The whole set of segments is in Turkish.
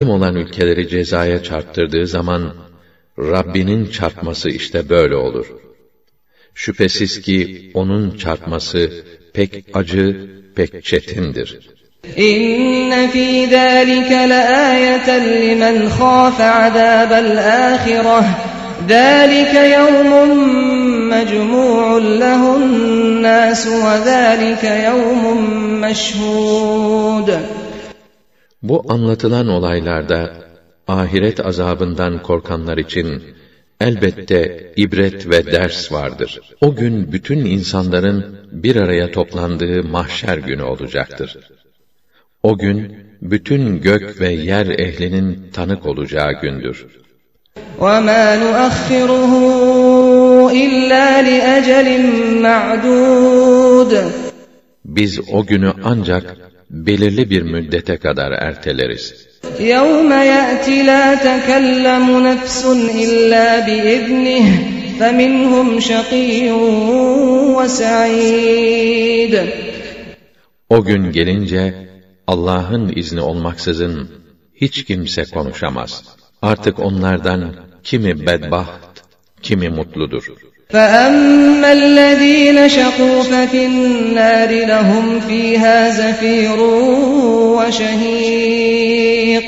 olan ülkeleri cezaya çarptırdığı zaman, Rabbinin çarpması işte böyle olur. Şüphesiz ki onun çarpması pek acı, pek çetindir. İnne fî zâlike leâyeten limen khâfe azâbel âhireh. ذَٰلِكَ يَوْمٌ مَّجْمُوعٌ لَهُ النَّاسُ وَذَٰلِكَ يَوْمٌ مَّشْهُودٌ. Bu anlatılan olaylarda ahiret azabından korkanlar için elbette ibret ve ders vardır. O gün bütün insanların bir araya toplandığı mahşer günü olacaktır. O gün bütün gök ve yer ehlinin tanık olacağı gündür. وَمَا نُؤَخِّرُهُ إِلَّا لِأَجَلٍ مَّعْدُودٍ. Biz o günü ancak belirli bir müddete kadar erteleriz. يَوْمَ يَأْتِ لَا تَكَلَّمُ نَفْسٌ إِلَّا بِإِذْنِهِ فَمِنْهُمْ شَقِيٌّ وَسَعِيدٌ. O gün gelince Allah'ın izni olmaksızın hiç kimse konuşamaz. Artık onlardan kimi bedbaht, kimi mutludur. فَأَمَّا الَّذ۪ينَ شَقُوا فَفِي النَّارِ لَهُمْ ف۪يهَا زَف۪يرٌ وَشَه۪يقٌ.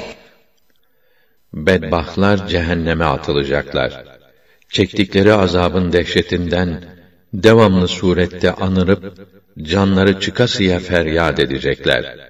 Bedbahtlar cehenneme atılacaklar. Çektikleri azabın dehşetinden devamlı surette anırıp canları çıkasıya feryat edecekler.